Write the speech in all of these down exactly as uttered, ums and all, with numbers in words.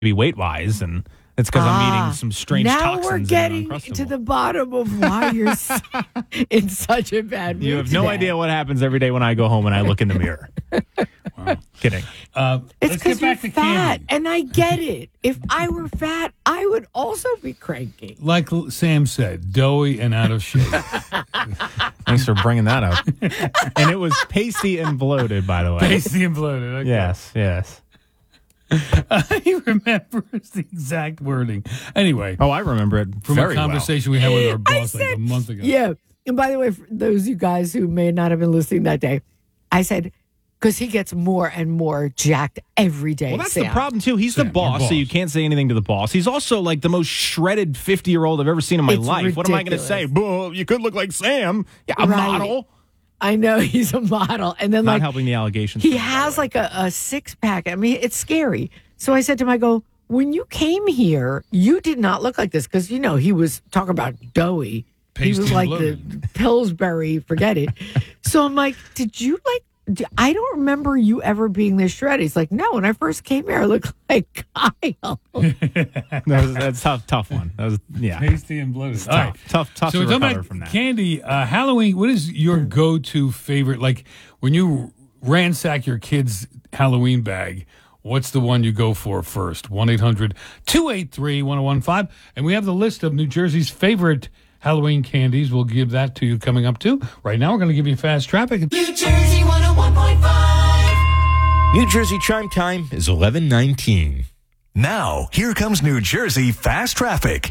weight-wise, and it's because ah, I'm eating some strange now toxins. Now we're getting to the bottom of why you're in such a bad mood. You have no today. idea what happens every day when I go home and I look in the mirror. Wow. Kidding. Uh, it's let's get because you're back to fat, Candy. and I get it. If I were fat, I would also be cranky. Like Sam said, doughy and out of shape. Thanks for bringing that up. And it was pasty and bloated, by the way. Pasty and bloated. Okay. Yes, yes. Uh, he remembers the exact wording. Anyway. Oh, I remember it from very a conversation well. we had with our boss said, like a month ago. Yeah. And by the way, for those of you guys who may not have been listening that day, I said, because he gets more and more jacked every day. Well, that's Sam. the problem, too. He's Sam, the boss, boss, so you can't say anything to the boss. He's also like the most shredded fifty-year-old I've ever seen in my It's life. ridiculous. What am I going to say? Well, you could look like Sam. Yeah, a Right. model. I know he's a model. And then, Not like, helping the allegations. he has like a, a six pack. I mean, it's scary. So I said to him, I go, when you came here, you did not look like this. Because, you know, he was talking about doughy. Pasty he was and like bloated. the Pillsbury, forget it. So I'm like, did you like, d- I don't remember you ever being this shredded. He's like, no, when I first came here, I looked like Kyle. that was, that's a tough, tough one. That was, yeah. Pasty and bloated. Tough, All right. tough, tough So to we're talking recover about from that. Candy, uh, Halloween, what is your go-to favorite? Like, when you ransack your kid's Halloween bag, what's the one you go for first? one eight hundred two eight three one oh one five. And we have the list of New Jersey's favorite Halloween candies. We'll give that to you coming up, too. Right now, we're going to give you fast traffic. New Jersey one oh one point five. New Jersey chime time is eleven nineteen. Now, here comes New Jersey Fast Traffic.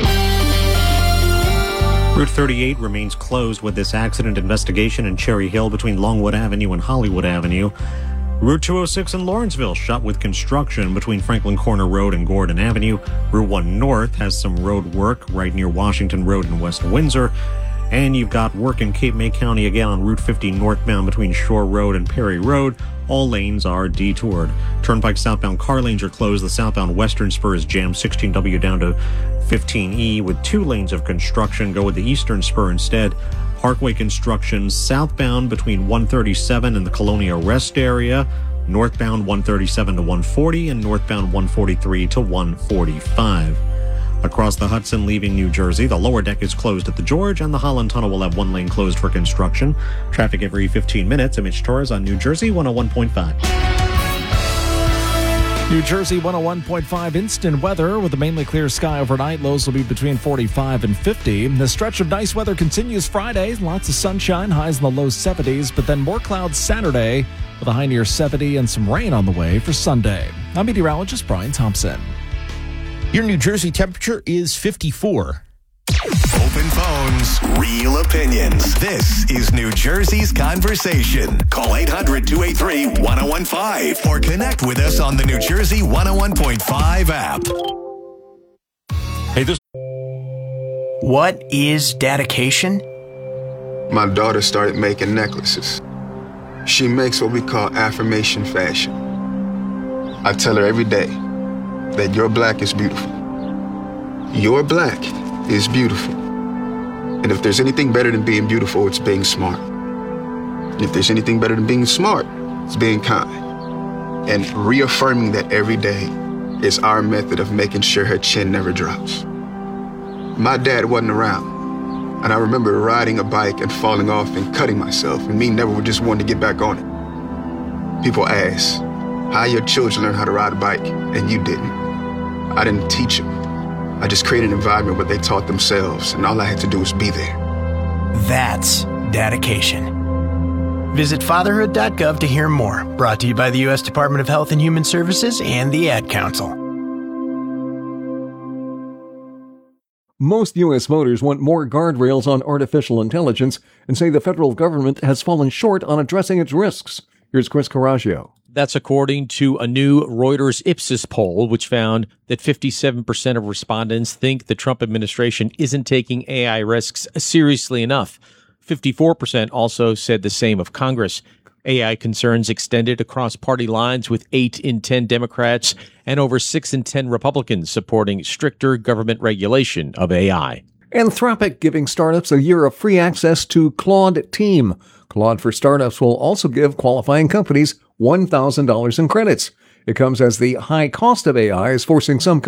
Route thirty-eight remains closed with this accident investigation in Cherry Hill between Longwood Avenue and Hollywood Avenue. Route two oh six in Lawrenceville shut with construction between Franklin Corner Road and Gordon Avenue. Route one North has some road work right near Washington Road and West Windsor. And you've got work in Cape May County again on Route fifty northbound between Shore Road and Perry Road. All lanes are detoured. Turnpike southbound car lanes are closed. The southbound western spur is jammed sixteen W down to fifteen E with two lanes of construction. Go with the eastern spur instead. Parkway construction southbound between one thirty-seven and the Colonia Rest area. Northbound one thirty-seven to one forty and northbound one forty-three to one forty-five. Across the Hudson leaving New Jersey, the lower deck is closed at the George and the Holland Tunnel will have one lane closed for construction. Traffic every fifteen minutes. Mitch Torres on New Jersey one oh one point five. New Jersey one oh one point five instant weather with a mainly clear sky overnight. Lows will be between forty-five and fifty. The stretch of nice weather continues Friday. Lots of sunshine, highs in the low seventies, but then more clouds Saturday with a high near seventy and some rain on the way for Sunday. I'm meteorologist Brian Thompson. Your New Jersey temperature is fifty-four. Open phones, real opinions. This is New Jersey's Conversation. Call eight hundred two eight three one oh one five or connect with us on the New Jersey one oh one point five app. Hey, this. What is dedication? My daughter started making necklaces. She makes what we call affirmation fashion. I tell her every day that your black is beautiful. Your black is beautiful. And if there's anything better than being beautiful, it's being smart. And if there's anything better than being smart, it's being kind. And reaffirming that every day is our method of making sure her chin never drops. My dad wasn't around, and I remember riding a bike and falling off and cutting myself, and me never just wanting to get back on it. People ask, how your children learn how to ride a bike, and you didn't. I didn't teach them. I just created an environment where they taught themselves, and all I had to do was be there. That's dedication. Visit fatherhood dot gov to hear more. Brought to you by the U S Department of Health and Human Services and the Ad Council. Most U S voters want more guardrails on artificial intelligence and say the federal government has fallen short on addressing its risks. Here's Chris Coraggio. That's according to a new Reuters Ipsos poll, which found that fifty-seven percent of respondents think the Trump administration isn't taking A I risks seriously enough. fifty-four percent also said the same of Congress. A I concerns extended across party lines, with eight in ten Democrats and over six in ten Republicans supporting stricter government regulation of A I. Anthropic giving startups a year of free access to Claude Team. Claude for Startups will also give qualifying companies one thousand dollars in credits. It comes as the high cost of A I is forcing some